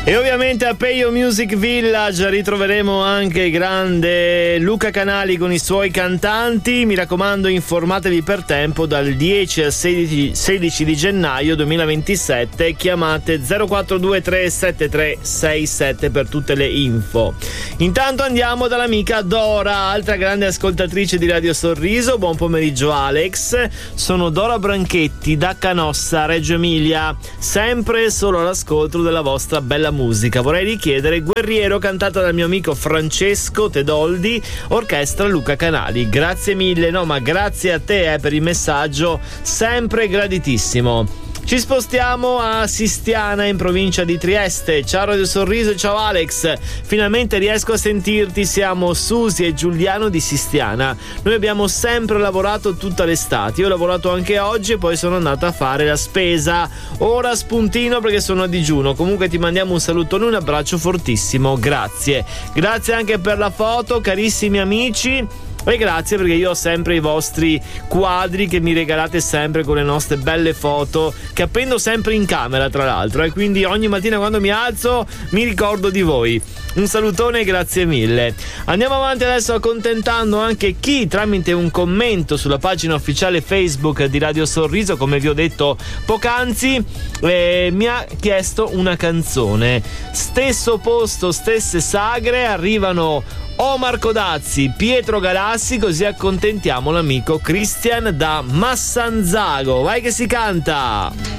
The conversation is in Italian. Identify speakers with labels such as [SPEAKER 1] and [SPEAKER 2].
[SPEAKER 1] E ovviamente a Peio Music Village ritroveremo anche il grande Luca Canali con i suoi cantanti. Mi raccomando, informatevi per tempo, dal 10 al 16 di gennaio 2027. Chiamate 04237367 per tutte le info. Intanto andiamo dall'amica Dora, altra grande ascoltatrice di Radio Sorriso. Buon pomeriggio Alex, sono Dora Branchetti da Canossa, Reggio Emilia, sempre solo all'ascolto della vostra bella musica. Vorrei richiedere Guerriero, cantata dal mio amico Francesco Tedoldi, orchestra Luca Canali. Grazie mille, no ma grazie a te per il messaggio, sempre graditissimo. Ci spostiamo a Sistiana, in provincia di Trieste. Ciao Radio Sorriso e ciao Alex, finalmente riesco a sentirti. Siamo Susi e Giuliano di Sistiana. Noi abbiamo sempre lavorato tutta l'estate, io ho lavorato anche oggi e poi sono andata a fare la spesa. Ora spuntino perché sono a digiuno. Comunque ti mandiamo un salutone, un abbraccio fortissimo, grazie anche per la foto, carissimi amici. E grazie perché io ho sempre i vostri quadri che mi regalate sempre con le nostre belle foto, che appendo sempre in camera tra l'altro, e quindi ogni mattina quando mi alzo mi ricordo di voi. Un salutone e grazie mille. Andiamo avanti adesso accontentando anche chi tramite un commento sulla pagina ufficiale Facebook di Radio Sorriso, come vi ho detto poc'anzi, mi ha chiesto una canzone. Stesso posto, stesse sagre, arrivano Omar Codazzi, Pietro Galassi, così accontentiamo l'amico Christian da Massanzago. Vai che si canta!